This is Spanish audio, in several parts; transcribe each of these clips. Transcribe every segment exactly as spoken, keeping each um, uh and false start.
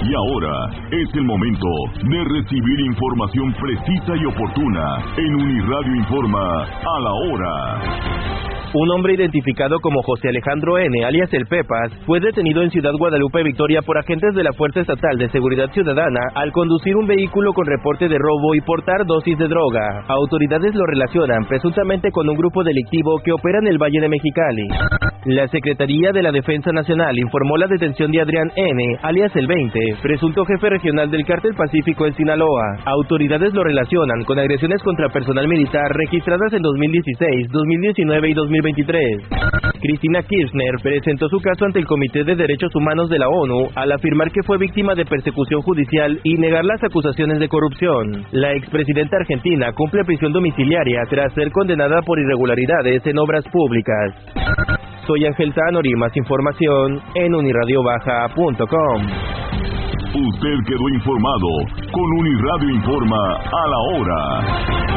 Y ahora es el momento de recibir información precisa y oportuna en Uniradio Informa a la hora. Un hombre identificado como José Alejandro N., alias El Pepas, fue detenido en Ciudad Guadalupe, Victoria, por agentes de la Fuerza Estatal de Seguridad Ciudadana al conducir un vehículo con reporte de robo y portar dosis de droga. Autoridades lo relacionan presuntamente con un grupo delictivo que opera en el Valle de Mexicali. La Secretaría de la Defensa Nacional informó la detención de Adrián N., alias El veinte, presunto jefe regional del Cártel Pacífico en Sinaloa. Autoridades lo relacionan con agresiones contra personal militar registradas en dos mil dieciséis, dos mil diecinueve y dos mil veintitrés. Cristina Kirchner presentó su caso ante el Comité de Derechos Humanos de la ONU al afirmar que fue víctima de persecución judicial y negar las acusaciones de corrupción. La expresidenta argentina cumple prisión domiciliaria tras ser condenada por irregularidades en obras públicas. Soy Ángel Tanori, más información en uniradio baja punto com. Usted quedó informado con Uniradio Informa a la hora.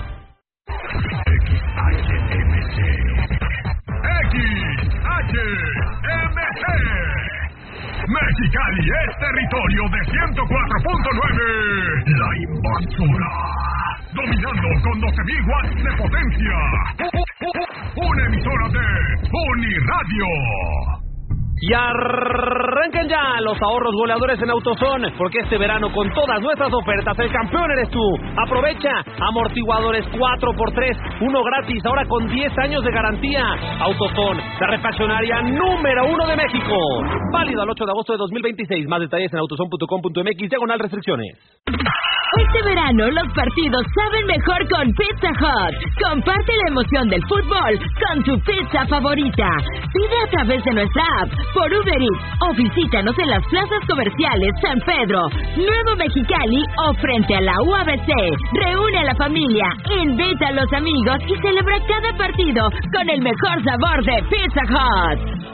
X H M C X H M C Mexicali es territorio de ciento cuatro punto nueve. La invasora, dominando con doce mil watts de potencia. Una emisora de Uniradio. Y arranquen ya los ahorros goleadores en AutoZone, porque este verano con todas nuestras ofertas el campeón eres tú. Aprovecha amortiguadores cuatro por tres, uno gratis, ahora con diez años de garantía. AutoZone, la refaccionaria número uno de México. Válido al ocho de agosto de dos mil veintiséis. Más detalles en autozone punto com punto mx, diagonal restricciones. Este verano los partidos saben mejor con Pizza Hut. Comparte la emoción del fútbol con tu pizza favorita. Pide a través de nuestra app, por Uber Eats o visítanos en las plazas comerciales San Pedro, Nuevo Mexicali o frente a la U A B C. Reúne a la familia, invita a los amigos y celebra cada partido con el mejor sabor de Pizza Hut.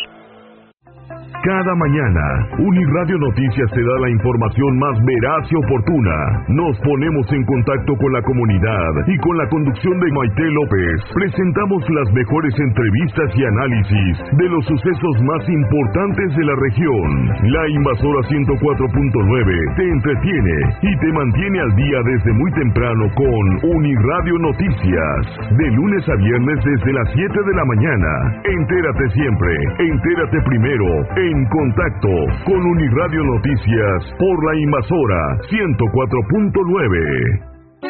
Cada mañana, Uniradio Noticias te da la información más veraz y oportuna. Nos ponemos en contacto con la comunidad y con la conducción de Maite López presentamos las mejores entrevistas y análisis de los sucesos más importantes de la región. La Invasora ciento cuatro punto nueve te entretiene y te mantiene al día desde muy temprano con Uniradio Noticias. De lunes a viernes desde las siete de la mañana. Entérate siempre, entérate primero, en contacto con Uniradio Noticias por la Invasora ciento cuatro punto nueve.